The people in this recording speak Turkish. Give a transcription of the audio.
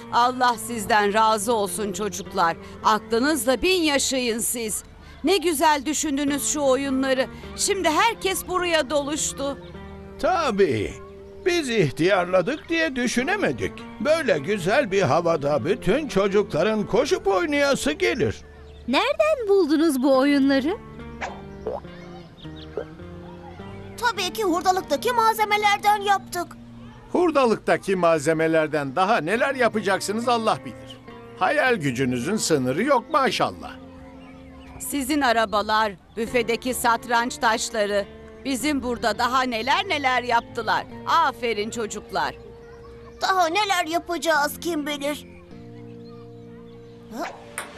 Allah sizden razı olsun çocuklar. Aklınızla 1000 yaşayın siz. Ne güzel düşündünüz şu oyunları. Şimdi herkes buraya doluştu. Tabii. Biz ihtiyarladık diye düşünemedik. Böyle güzel bir havada bütün çocukların koşup oynayası gelir. Nereden buldunuz bu oyunları? Tabii ki hurdalıktaki malzemelerden yaptık. Hurdalıktaki malzemelerden daha neler yapacaksınız Allah bilir. Hayal gücünüzün sınırı yok maşallah. Sizin arabalar, büfedeki satranç taşları. Bizim burada daha neler neler yaptılar. Aferin çocuklar. Daha neler yapacağız kim bilir.